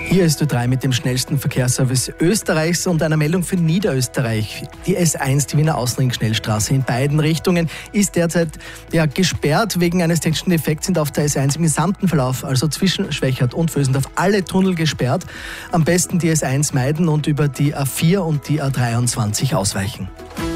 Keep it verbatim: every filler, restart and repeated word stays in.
Hier ist Ö drei mit dem schnellsten Verkehrsservice Österreichs und einer Meldung für Niederösterreich. Die S eins, die Wiener Außenring-Schnellstraße in beiden Richtungen, ist derzeit ja, gesperrt. Wegen eines technischen Defekts sind auf der S eins im gesamten Verlauf, also zwischen Schwechat und Vösendorf, alle Tunnel gesperrt. Am besten die S eins meiden und über die A vier und die A dreiundzwanzig ausweichen.